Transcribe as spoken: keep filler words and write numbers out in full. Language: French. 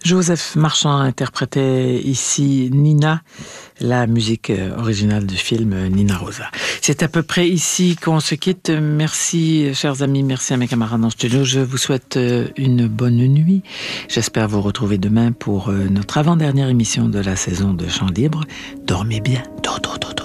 Joseph Marchand interprétait ici Nina, la musique originale du film Nina Rosa. C'est à peu près ici qu'on se quitte. Merci, chers amis, merci à mes camarades en studio. Je vous souhaite une bonne nuit. J'espère vous retrouver demain pour notre avant-dernière émission de la saison de Chant Libre. Dormez bien. Do, do, do, do.